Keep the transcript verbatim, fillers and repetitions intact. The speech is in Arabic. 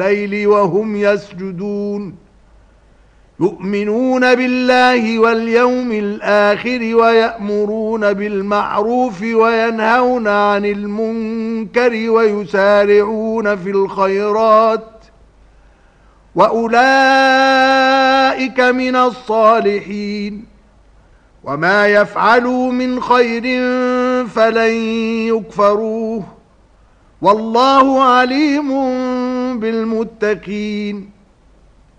الليل وهم يسجدون يؤمنون بالله واليوم الآخر ويأمرون بالمعروف وينهون عن المنكر ويسارعون في الخيرات وأولئك من الصالحين وما يفعلوا من خير فلن يكفروه والله عليم بالمتقين